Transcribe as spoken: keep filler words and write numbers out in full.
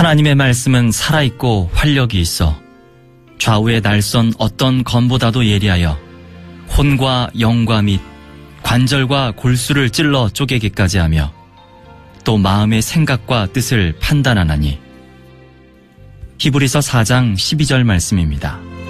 하나님의 말씀은 살아있고 활력이 있어 좌우의 날선 어떤 검보다도 예리하여 혼과 영과 및 관절과 골수를 찔러 쪼개기까지 하며 또 마음의 생각과 뜻을 판단하나니. 히브리서 사 장 십이 절 말씀입니다.